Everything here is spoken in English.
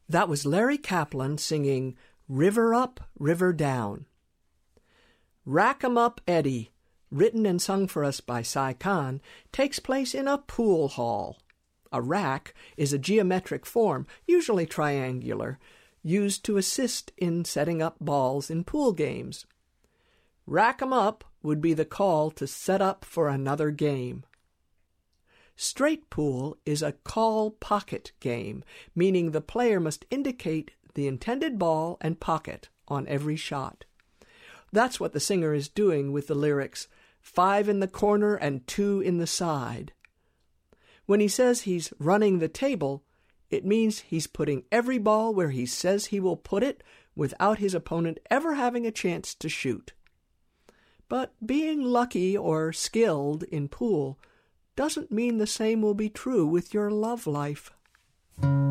That was Larry Kaplan singing River Up, River Down. Rack 'em Up, Eddie, written and sung for us by Sai Khan, takes place in a pool hall. A rack is a geometric form, usually triangular, used to assist in setting up balls in pool games. Rack 'em up would be the call to set up for another game. Straight pool is a call pocket game, meaning the player must indicate the intended ball and pocket on every shot. That's what the singer is doing with the lyrics, 5 in the corner and 2 in the side. When he says he's running the table, it means he's putting every ball where he says he will put it without his opponent ever having a chance to shoot. But being lucky or skilled in pool doesn't mean the same will be true with your love life.